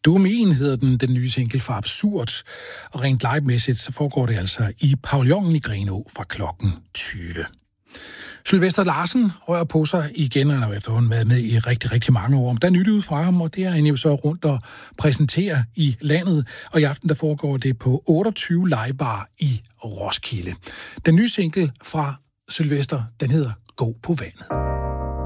Domin hedder den nye single fra Absurd, og rent live-mæssigt så foregår det altså i pavillonen i Grenaa fra klokken 20. Sylvester Larsen rører på sig igen, og han har efterhånden været med i rigtig, rigtig mange år. Der er nyt ud fra ham, og det er han jo så rundt og præsenterer i landet. Og i aften der foregår det på 28 legebar i Roskilde. Den nye single fra Sylvester, den hedder Gå på vandet.